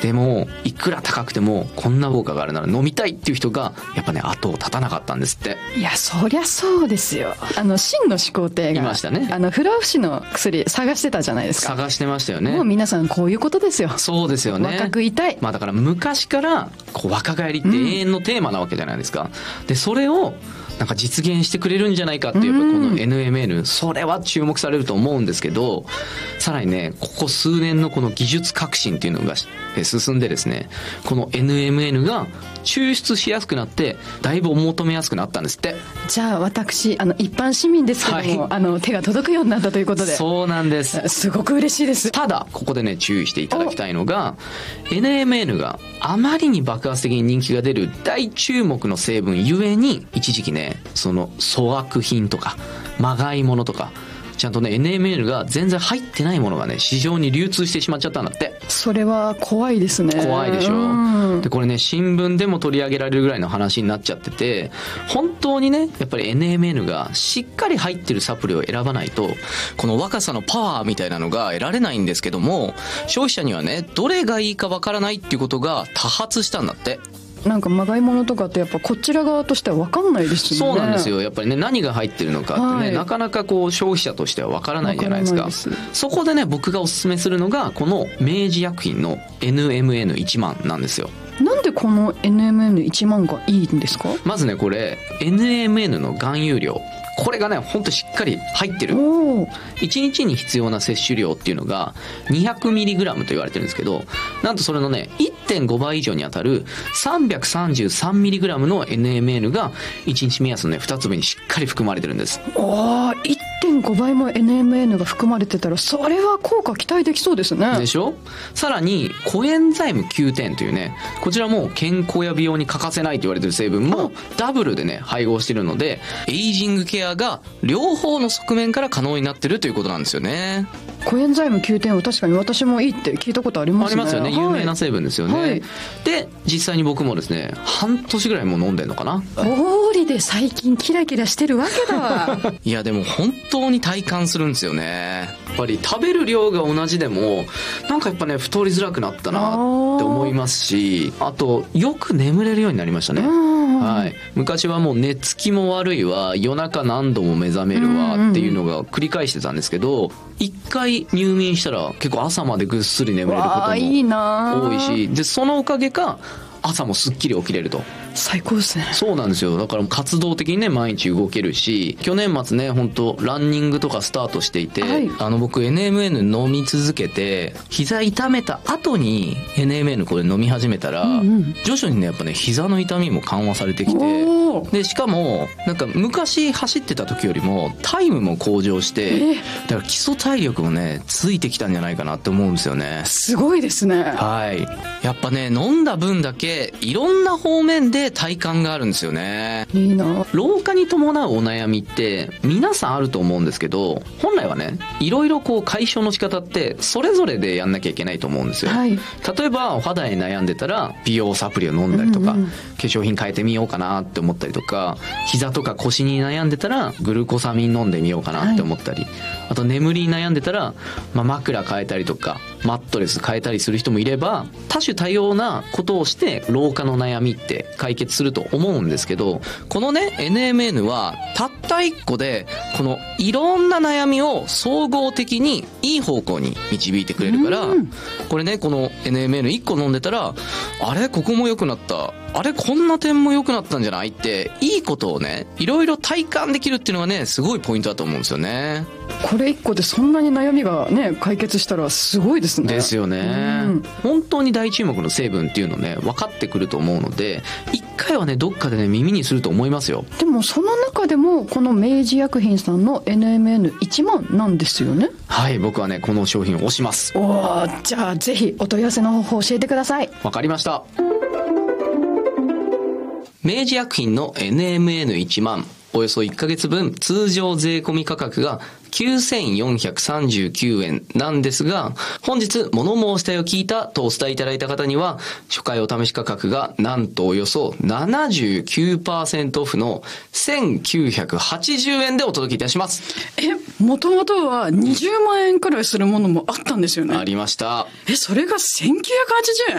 でもいくら高くてもこんな効果があるなら飲みたいっていう人がやっぱね後を絶たなかったんですって。 いやそりゃそうですよ。秦の始皇帝がいましたね。 不老不死の薬探してたじゃないですか。 探してましたよね。 もう皆さんこういうことですよ。 そうですよね。 若くいたい。 だから昔からこう若返りって永遠のテーマなわけじゃないですか。でそれをなんか実現してくれるんじゃないかっていうやっぱこの NMN、それは注目されると思うんですけど、さらにねここ数年のこの技術革新っていうのが進んでですね、この NMN が抽出しやすくなってだいぶお求めやすくなったんですって。 じゃあ私一般市民ですけども、はい、手が届くようになったということで。 そうなんです。 すごく嬉しいです。 ただここでね注意していただきたいのが NMN があまりに爆発的に人気が出る大注目の成分ゆえに一時期ねその粗悪品とかまがいものとかちゃんとね NMN が全然入ってないものがね市場に流通してしまっちゃったんだって。 それは怖いですね。 怖いでしょ。でこれね新聞でも取り上げられるぐらいの話になっちゃってて、本当にねやっぱり NMN がしっかり入ってるサプリを選ばないとこの若さのパワーみたいなのが得られないんですけども、消費者にはねどれがいいかわからないっていうことが多発したんだって。 なんかまがいものとかってやっぱこちら側としては分かんないですよね。 そうなんですよ。やっぱりね何が入ってるのかってね、はい、なかなかこう消費者としては分からないじゃないですか。そこでね僕がおすすめするのがこの明治薬品の NMN1 万なんですよ。 なんでこの NMN1 万がいいんですか？まずねこれ NMN の含有量、これがねほんとしっかり入ってる。1日に必要な摂取量っていうのが 200mg と言われてるんですけど、なんとそれのね 1.5 倍以上にあたる 333mg の NMN が1日目安のね2粒にしっかり含まれてるんです。 1.5 倍も NMN が含まれてたらそれは効果期待できそうですね。 でしょ。さらにコエンザイム9というね、こちらも健康や美容に欠かせないと言われてる成分もダブルでね配合してるので、エイジングケアが両方の側面から可能になってるということなんですよね。 コエンザイム9は確かに私もいいって聞いたことありますね。 ありますよね。有名な成分ですよね、はい、で実際に僕もですね半年ぐらいもう飲んでんのかな。 道理で最近キラキラしてるわけだわいやでも本当に体感するんですよね。やっぱり食べる量が同じでもなんかやっぱね太りづらくなったなって思いますし、あとよく眠れるようになりましたね。はい、昔はもう寝つきも悪いわ、夜中何度も目覚めるわっていうのが繰り返してたんですけど、一回入眠したら結構朝までぐっすり眠れることも多いし、でそのおかげか朝もすっきり起きれると。 最高ですね。 そうなんですよ。だから活動的にね毎日動けるし、去年末ね本当ランニングとかスタートしていて、はい、僕 NMN 飲み続けて膝痛めた後に NMN これ飲み始めたら、徐々にねやっぱね膝の痛みも緩和されてきて、でしかもなんか昔走ってた時よりもタイムも向上して、だから基礎体力もねついてきたんじゃないかなって思うんですよね。 すごいですね。 はい。やっぱね飲んだ分だけいろんな方面で体感があるんですよね。 いいな。 老化に伴うお悩みって皆さんあると思うんですけど、本来はねいろいろこう解消の仕方ってそれぞれでやんなきゃいけないと思うんですよ、はい、例えばお肌に悩んでたら美容サプリを飲んだりとか、化粧品変えてみようかなって思ったりとか、膝とか腰に悩んでたらグルコサミン飲んでみようかなって思ったり、あと眠りに悩んでたら、枕変えたりとかマットレス変えたりする人もいれば、多種多様なことをして老化の悩みって解決すると思うんですけど、このね NMN はたった一個でこのいろんな悩みを総合的にいい方向に導いてくれるから、これねこの NMN1 個飲んでたら、あれここも良くなった、あれこんな点も良くなったんじゃないっていいことをねいろいろ体感できるっていうのがねすごいポイントだと思うんですよね。 これ1個でそんなに悩みがね解決したらすごいですね。 ですよね、本当に大注目の成分っていうのね分かってくると思うので、一回はねどっかでね耳にすると思いますよ。 でもその中でもこの明治薬品さんの NMN1 万なんですよね。 はい、僕はねこの商品を推します。 じゃあぜひお問い合わせの方法教えてください。 わかりました。明治薬品の NMN1 万、およそ1ヶ月分通常税込み価格が9439円なんですが、本日物申したいを聞いたとお伝えいただいた方には初回お試し価格がなんとおよそ 79% オフの1980円でお届けいたします。 もともとは20万円くらいするものもあったんですよね。 ありました。 それが1980円。